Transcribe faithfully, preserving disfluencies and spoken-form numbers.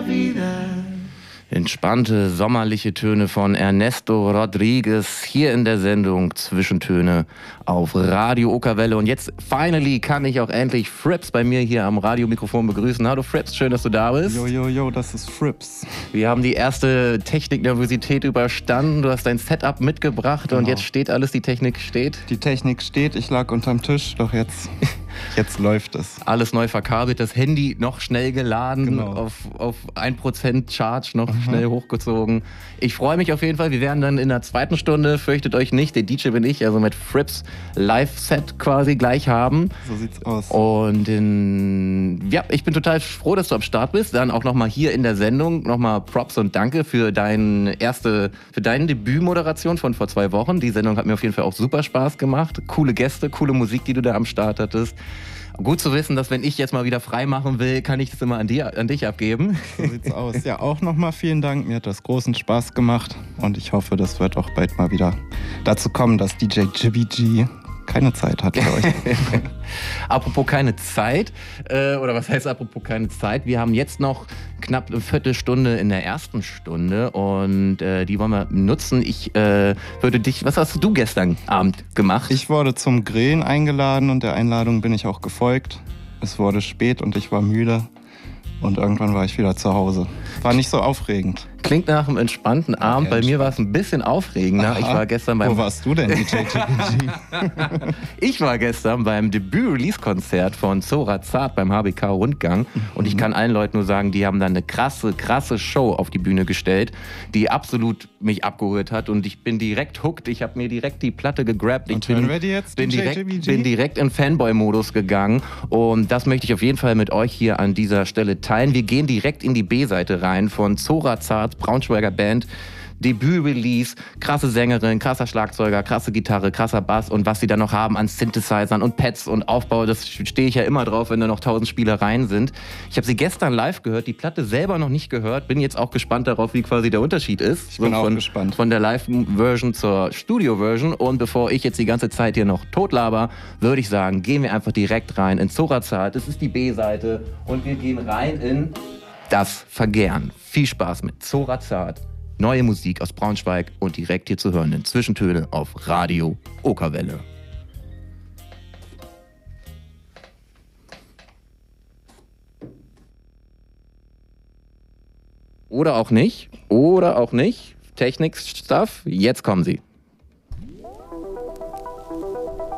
vida. Entspannte, sommerliche Töne von Ernesto Rodriguez hier in der Sendung Zwischentöne auf Radio Okerwelle. Und jetzt, finally, kann ich auch endlich Frips bei mir hier am Radiomikrofon begrüßen. Hallo Frips, schön, dass du da bist. Jo, jo, jo, das ist Frips. Wir haben die erste Technik-Nervosität überstanden. Du hast dein Setup mitgebracht, genau. Und jetzt steht alles, die Technik steht. Die Technik steht, ich lag unterm Tisch, doch jetzt... Jetzt läuft es. Alles neu verkabelt, das Handy noch schnell geladen, genau. auf, auf ein Prozent Charge noch mhm. schnell hochgezogen. Ich freue mich auf jeden Fall. Wir werden dann in der zweiten Stunde, fürchtet euch nicht, der D J bin ich, also mit Frips Live-Set quasi gleich haben. So sieht's aus. Und in, ja, ich bin total froh, dass du am Start bist. Dann auch nochmal hier in der Sendung nochmal Props und Danke für, dein erste, für deine Debütmoderation von vor zwei Wochen. Die Sendung hat mir auf jeden Fall auch super Spaß gemacht. Coole Gäste, coole Musik, die du da am Start hattest. Gut zu wissen, dass wenn ich jetzt mal wieder frei machen will, kann ich das immer an, dir, an dich abgeben. So sieht's aus. Ja, auch nochmal vielen Dank. Mir hat das großen Spaß gemacht und ich hoffe, das wird auch bald mal wieder dazu kommen, dass D J Jibby G keine Zeit hat für euch. Apropos keine Zeit, äh, oder was heißt apropos keine Zeit? Wir haben jetzt noch knapp eine Viertelstunde in der ersten Stunde und äh, die wollen wir nutzen. Ich äh, würde dich, was hast du gestern Abend gemacht? Ich wurde zum Grillen eingeladen und der Einladung bin ich auch gefolgt. Es wurde spät und ich war müde und irgendwann war ich wieder zu Hause. War nicht so aufregend. Klingt nach einem entspannten Abend. Okay, bei mir war es ein bisschen aufregender. Aha. Ich war gestern beim Wo warst du denn, D J G? Ich war gestern beim Debüt-Release-Konzert von Zora Zart beim H B K-Rundgang. Mhm. Und ich kann allen Leuten nur sagen, die haben da eine krasse, krasse Show auf die Bühne gestellt, die absolut mich abgeholt hat. Und ich bin direkt hooked. Ich habe mir direkt die Platte gegrabt. Ich und bin, ready jetzt, bin, direkt, bin direkt in Fanboy-Modus gegangen. Und das möchte ich auf jeden Fall mit euch hier an dieser Stelle teilen. Wir gehen direkt in die B-Seite rein von Zora Zart, Braunschweiger Band, Debüt-Release, krasse Sängerin, krasser Schlagzeuger, krasse Gitarre, krasser Bass und was sie dann noch haben an Synthesizern und Pads und Aufbau, das stehe ich ja immer drauf, wenn da noch tausend Spielereien sind. Ich habe sie gestern live gehört, die Platte selber noch nicht gehört, bin jetzt auch gespannt darauf, wie quasi der Unterschied ist. Ich bin so auch von, gespannt. Von der Live-Version zur Studio-Version und bevor ich jetzt die ganze Zeit hier noch totlaber, würde ich sagen, gehen wir einfach direkt rein in Zora Zart, das ist die B-Seite und wir gehen rein in Das Vergären. Viel Spaß mit Zora Zart. Neue Musik aus Braunschweig und direkt hier zu hören in Zwischentöne auf Radio Okerwelle. Oder auch nicht. Oder auch nicht. Technik-Stuff. Jetzt kommen sie.